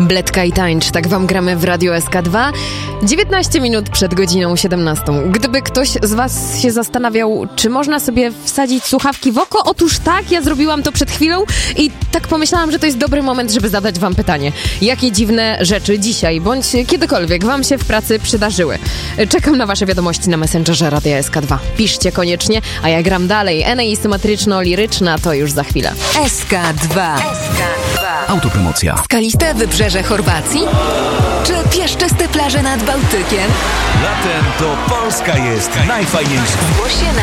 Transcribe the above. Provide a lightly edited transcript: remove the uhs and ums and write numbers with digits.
Bledka i tańcz, tak wam gramy w Radio SK2. 19 minut przed godziną 17. Gdyby ktoś z was się zastanawiał, czy można sobie wsadzić słuchawki w oko, otóż tak, ja zrobiłam to przed chwilą i tak pomyślałam, że to jest dobry moment, żeby zadać wam pytanie. Jakie dziwne rzeczy dzisiaj, bądź kiedykolwiek wam się w pracy przydarzyły? Czekam na wasze wiadomości na Messengerze Radia SK2. Piszcie koniecznie, a ja gram dalej. Enei symetryczno-liryczna to już za chwilę. SK2. Autopromocja. Skaliste wybrzeże Chorwacji? Czy piaszczyste plaże nad Bałtykiem? Latem to Polska jest najfajniejsza. Zgłoś się na